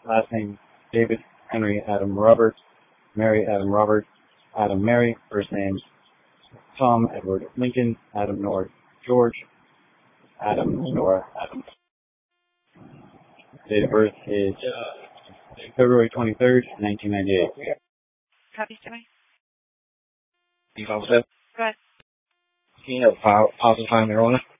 last name David Henry Adam Robert, Mary Adam Robert, Adam Mary, first names Tom Edward Lincoln, Adam Nora George, Adam Nora Adam. Date of birth is February 23rd, 1998. Copy, Jimmy. You follow that? Go ahead. Can you have positive find marijuana?